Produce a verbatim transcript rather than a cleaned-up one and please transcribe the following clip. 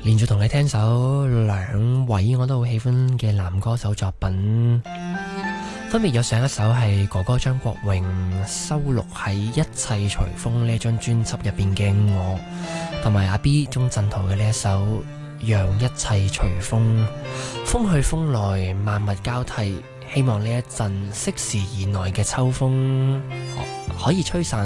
連續同你聽首兩位我都好喜歡嘅男歌手作品，分別有上一首係哥哥張國榮收錄喺《一切隨風》呢張專輯入邊嘅我，同埋阿 B 鍾鎮濤嘅呢一首《讓一切隨風》，風去風來，萬物交替，希望呢一陣息時而來嘅秋風可以吹散